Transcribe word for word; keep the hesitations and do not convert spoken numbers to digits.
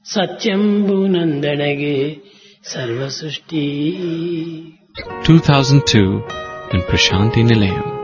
సత్యంబునందడగే సర్వ సృష్టి. two thousand two in Prashanti Nilayam.